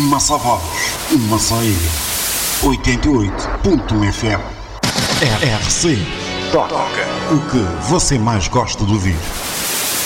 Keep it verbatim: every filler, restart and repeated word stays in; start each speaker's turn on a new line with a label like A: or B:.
A: Massa Vozes, uma só ilha. oitenta e oito ponto um F M. R C. Toca o que você mais gosta de ouvir.